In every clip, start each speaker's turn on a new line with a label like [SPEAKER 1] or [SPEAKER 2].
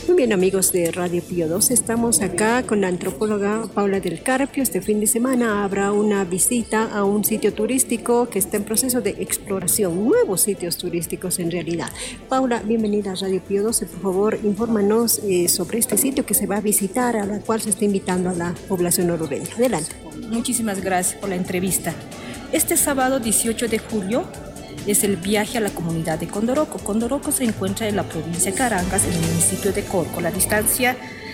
[SPEAKER 1] Muy bien, amigos de Radio Pío 2, estamos acá con la antropóloga Paula del Carpio. Este fin de semana habrá una visita a un sitio turístico que está en proceso de exploración, nuevos sitios turísticos en realidad. Paula, bienvenida a Radio Pío 12. Por favor, infórmanos sobre este sitio que se va a visitar, a la cual se está invitando a la población orureña. Adelante.
[SPEAKER 2] Muchísimas gracias por la entrevista. Este sábado 18 de julio es el viaje a la comunidad de Condoroco. Condoroco se encuentra en la provincia de Carangas, en el municipio de Corco. La distancia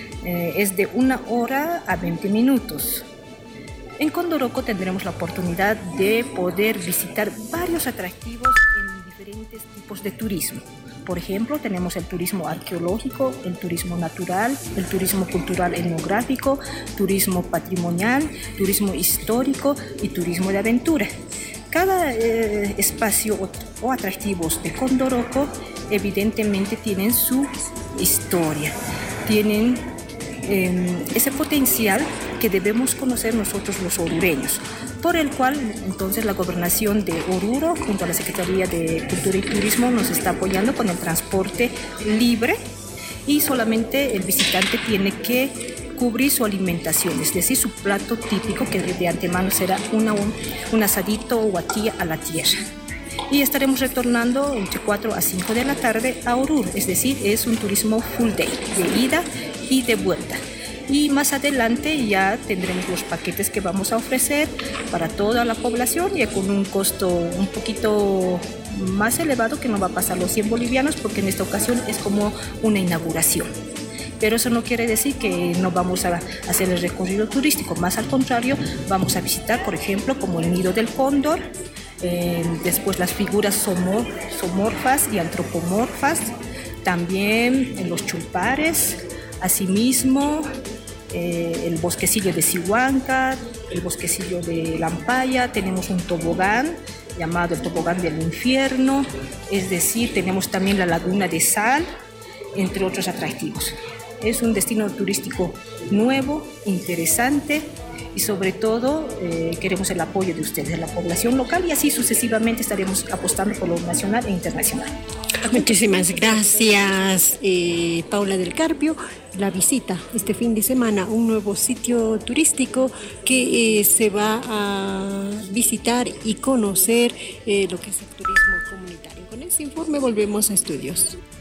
[SPEAKER 2] es de 1 hora a 20 minutos. En Condoroco tendremos la oportunidad de poder visitar varios atractivos en diferentes tipos de turismo. Por ejemplo, tenemos el turismo arqueológico, el turismo natural, el turismo cultural etnográfico, turismo patrimonial, turismo histórico y turismo de aventura. Cada espacio o atractivos de Condoroco evidentemente tienen su historia, tienen ese potencial que debemos conocer nosotros los orureños, por el cual entonces la Gobernación de Oruro junto a la Secretaría de Cultura y Turismo nos está apoyando con el transporte libre y solamente el visitante tiene que cubrir su alimentación, es decir, su plato típico, que de antemano será un asadito o guatilla a la tierra. Y estaremos retornando entre 4 a 5 de la tarde a Oruro, es decir, es un turismo full day, de ida y de vuelta. Y más adelante ya tendremos los paquetes que vamos a ofrecer para toda la población, ya con un costo un poquito más elevado, que no va a pasar los 100 bolivianos, porque en esta ocasión es como una inauguración. Pero eso no quiere decir que no vamos a hacer el recorrido turístico, más al contrario, vamos a visitar, por ejemplo, como el nido del cóndor, después las figuras zoomorfas y antropomorfas, también en los chulpares, asimismo el bosquecillo de Sihuanca, el bosquecillo de Lampaya, tenemos un tobogán llamado el tobogán del infierno, es decir, tenemos también la laguna de sal, entre otros atractivos. Es un destino turístico nuevo, interesante y sobre todo queremos el apoyo de ustedes, de la población local, y así sucesivamente estaremos apostando por lo nacional e internacional.
[SPEAKER 1] Muchísimas gracias, Paula del Carpio. La visita este fin de semana a un nuevo sitio turístico que se va a visitar y conocer lo que es el turismo comunitario. Con este informe volvemos a estudios.